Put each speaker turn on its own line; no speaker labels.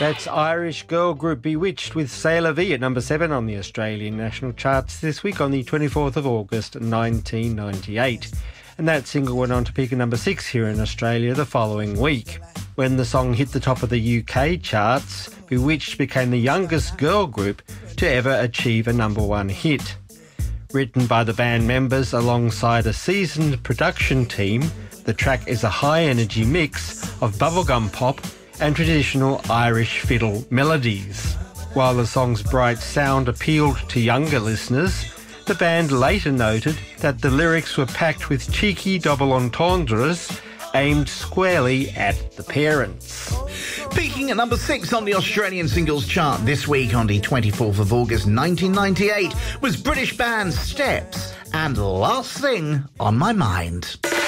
That's Irish girl group Bewitched with C'est La Vie at number 7 on the Australian national charts this week on the 24th of August 1998. And that single went on to peak at number 6 here in Australia the following week. When the song hit the top of the UK charts, Bewitched became the youngest girl group to ever achieve a number 1 hit. Written by the band members alongside a seasoned production team, the track is a high-energy mix of bubblegum pop and traditional Irish fiddle melodies. While the song's bright sound appealed to younger listeners, the band later noted that the lyrics were packed with cheeky double entendres aimed squarely at the parents.
Peaking at number 6 on the Australian singles chart this week on the 24th of August 1998 was British band Steps and Last Thing on My Mind.